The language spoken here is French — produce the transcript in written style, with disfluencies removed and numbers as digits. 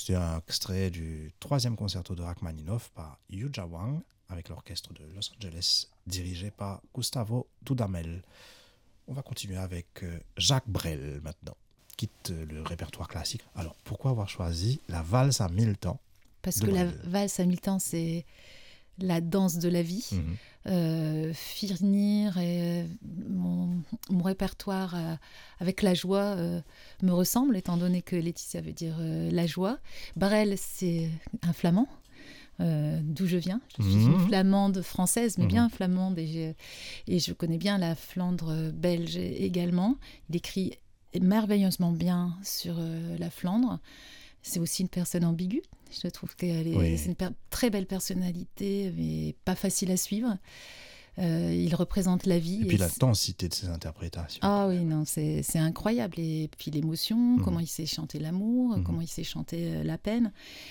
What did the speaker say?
C'était un extrait du 3e concerto de Rachmaninoff par Yuja Wang avec l'orchestre de Los Angeles dirigé par Gustavo Dudamel. On va continuer avec Jacques Brel maintenant. Quitte le répertoire classique. Alors, pourquoi avoir choisi la valse à 1000 temps Parce de que la Brel? valse à 1000 temps, c'est la danse de la vie. Finir mon répertoire avec la joie me ressemble, étant donné que Laetitia veut dire la joie. Brel, c'est un flamand, d'où je viens. Je suis une flamande française, mais bien flamande, et je connais bien la Flandre belge également. Il écrit merveilleusement bien sur la Flandre. C'est aussi une personne ambiguë. Je trouve qu'elle est, c'est une très belle personnalité, mais pas facile à suivre. Il représente la vie. Et puis l'intensité de ses interprétations. Ah oui, non, c'est incroyable. Et puis l'émotion, comment il sait chanter l'amour, comment il sait chanter la peine.